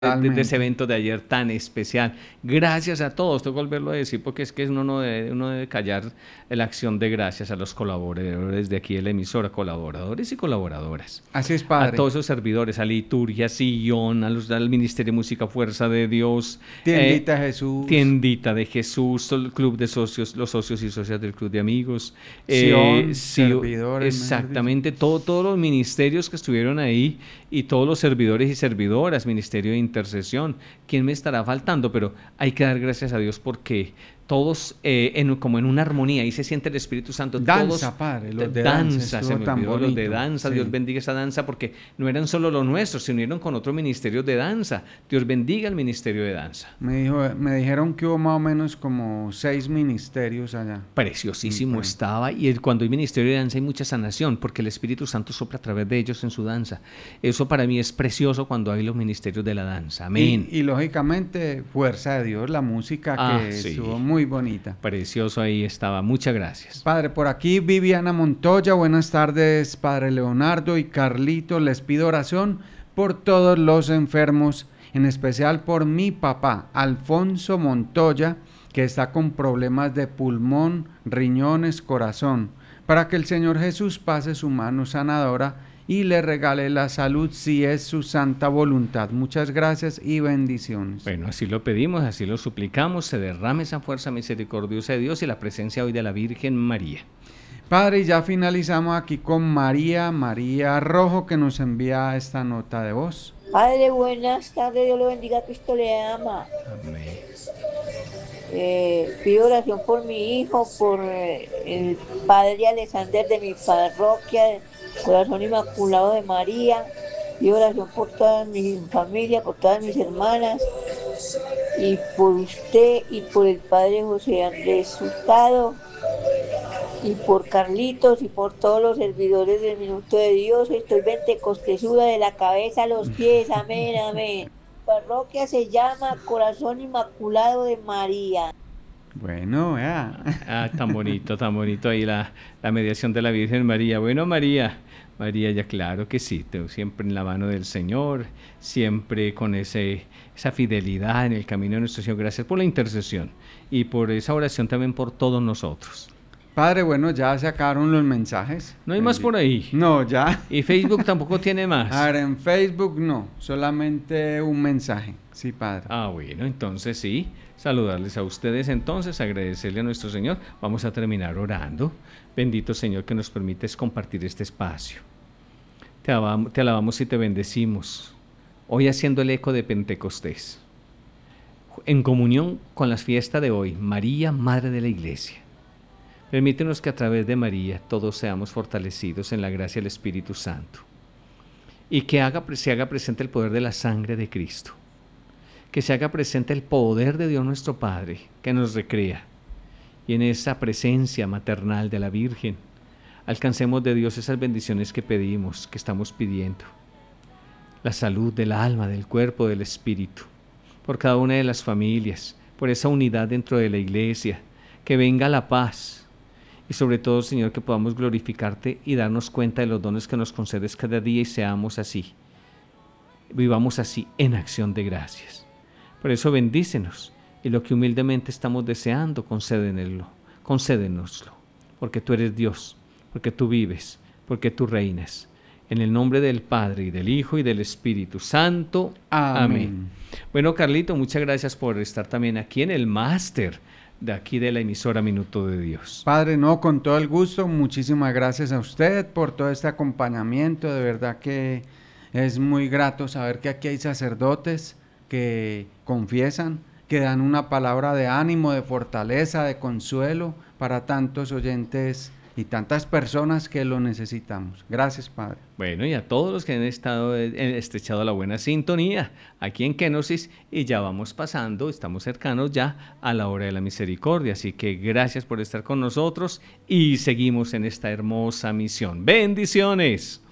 de ese Totalmente. evento de ayer tan especial. Gracias a todos, tengo que volverlo a decir porque es que uno debe callar la acción de gracias a los colaboradores de aquí de la emisora, colaboradores y colaboradoras. Así es, A padre. todos esos servidores, a Liturgia, Sillón, al Ministerio de Música Fuerza de Dios, Tiendita Jesús, Tiendita de Jesús, el Club de Socios, los socios y socias del Club de Amigos, Sion, sí, servidores, mejor dicho. exactamente, todos los ministerios que estuvieron ahí y todos los servidores y servidoras, Ministerio de Intercesión. ¿Quién me estará faltando? Pero hay que dar gracias a Dios porque todos como en una armonía, ahí se siente el Espíritu Santo, todos Danza, padre, los de danza, danza, se estuvo me tan olvidó los de bonito. danza, Dios Sí. bendiga esa danza porque no eran solo los nuestros, se unieron con otros ministerios de danza. Dios bendiga el Ministerio de Danza. Me dijeron que hubo más o menos como 6 ministerios allá. Preciosísimo Bueno. estaba y cuando hay ministerio de danza hay mucha sanación porque el Espíritu Santo sopla a través de ellos en su danza. Eso para mí es precioso cuando hay los ministerios de la danza. Amén. Y lógicamente, fuerza de Dios, la música que Sí, estuvo muy bonita. precioso ahí estaba. Muchas gracias. Padre, por aquí Viviana Montoya, buenas tardes, Padre Leonardo y Carlito, les pido oración por todos los enfermos, en especial por mi papá, Alfonso Montoya, que está con problemas de pulmón, riñones, corazón, para que el Señor Jesús pase su mano sanadora y le regale la salud si es su santa voluntad. Muchas gracias y bendiciones. Bueno, así lo pedimos, así lo suplicamos, se derrame esa fuerza misericordiosa de Dios y la presencia hoy de la Virgen María. Padre, y ya finalizamos aquí con María Rojo, que nos envía esta nota de voz. Padre, buenas tardes, Dios lo bendiga, Cristo le ama. Amén. Pido oración por mi hijo, por el padre Alexander de mi parroquia, Corazón Inmaculado de María. Pido oración por toda mi familia, por todas mis hermanas, y por usted y por el padre José Andrés Hurtado, y por Carlitos y por todos los servidores del Minuto de Dios. Estoy pentecostesuda de la cabeza a los pies. Amén, amén. Parroquia se llama Corazón Inmaculado de María. Bueno, vea. Tan bonito ahí la mediación de la Virgen María. Bueno, María, ya claro que sí, siempre en la mano del Señor, siempre con esa fidelidad en el camino de nuestro Señor. Gracias por la intercesión y por esa oración también por todos nosotros. Padre, bueno, ya se acabaron los mensajes. No hay más por ahí. No, ya. Y Facebook tampoco tiene más. A ver, en Facebook no, solamente un mensaje. Sí, Padre. Bueno, entonces sí, saludarles a ustedes entonces, agradecerle a nuestro Señor. Vamos a terminar orando. Bendito Señor que nos permites compartir este espacio. Te alabamos y te bendecimos. Hoy haciendo el eco de Pentecostés. En comunión con las fiestas de hoy, María, Madre de la Iglesia. Permítenos que a través de María todos seamos fortalecidos en la gracia del Espíritu Santo y que se haga presente el poder de la sangre de Cristo, que se haga presente el poder de Dios nuestro Padre que nos recrea y en esa presencia maternal de la Virgen alcancemos de Dios esas bendiciones que pedimos, que estamos pidiendo, la salud del alma, del cuerpo, del espíritu, por cada una de las familias, por esa unidad dentro de la Iglesia, que venga la paz. Y sobre todo, Señor, que podamos glorificarte y darnos cuenta de los dones que nos concedes cada día y seamos así. Vivamos así en acción de gracias. Por eso bendícenos y lo que humildemente estamos deseando, concédenoslo. Porque tú eres Dios, porque tú vives, porque tú reinas. En el nombre del Padre, y del Hijo, y del Espíritu Santo. Amén. Bueno, Carlito, muchas gracias por estar también aquí en el máster de aquí de la emisora Minuto de Dios. Padre, no, con todo el gusto, muchísimas gracias a usted por todo este acompañamiento, de verdad que es muy grato saber que aquí hay sacerdotes que confiesan, que dan una palabra de ánimo, de fortaleza, de consuelo para tantos oyentes y tantas personas que lo necesitamos. Gracias, Padre. Bueno, y a todos los que han estado estrechado la buena sintonía aquí en Kenosis, y ya vamos pasando, estamos cercanos ya a la hora de la misericordia, así que gracias por estar con nosotros y seguimos en esta hermosa misión. ¡Bendiciones!